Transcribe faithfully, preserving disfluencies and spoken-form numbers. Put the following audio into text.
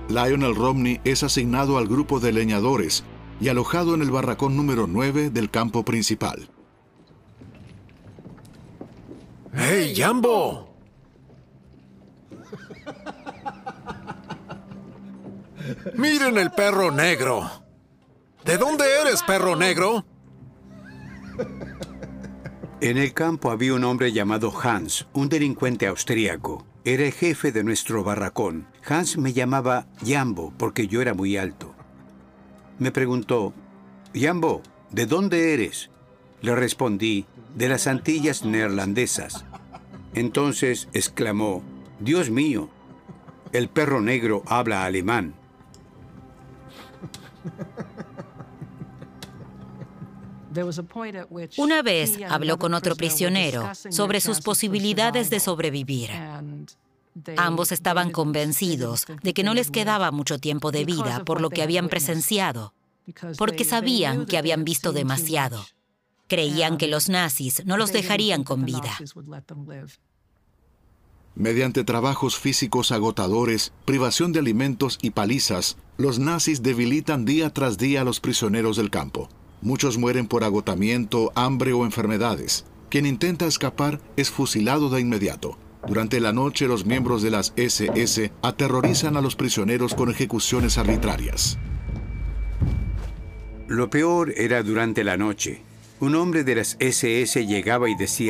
Lionel Romney es asignado al grupo de leñadores y alojado en el barracón número nueve del campo principal. ¡Hey, Jambo! ¡Miren el perro negro! ¿De dónde eres, perro negro? En el campo había un hombre llamado Hans, un delincuente austríaco. Era el jefe de nuestro barracón. Hans me llamaba Jambo porque yo era muy alto. Me preguntó, Jambo, ¿de dónde eres? Le respondí, de las Antillas neerlandesas. Entonces exclamó, Dios mío, el perro negro habla alemán. Una vez habló con otro prisionero sobre sus posibilidades de sobrevivir. Ambos estaban convencidos de que no les quedaba mucho tiempo de vida por lo que habían presenciado, porque sabían que habían visto demasiado. Creían que los nazis no los dejarían con vida. Mediante trabajos físicos agotadores, privación de alimentos y palizas, los nazis debilitan día tras día a los prisioneros del campo. Muchos mueren por agotamiento, hambre o enfermedades. Quien intenta escapar es fusilado de inmediato. Durante la noche, los miembros de las ese ese aterrorizan a los prisioneros con ejecuciones arbitrarias. Lo peor era durante la noche. Un hombre de las ese ese llegaba y decía,